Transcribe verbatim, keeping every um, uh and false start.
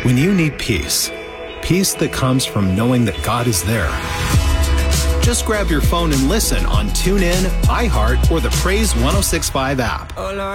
When you need peace, peace that comes from knowing that God is there, just grab your phone and listen on TuneIn, iHeart, or the Praise one oh six point five app.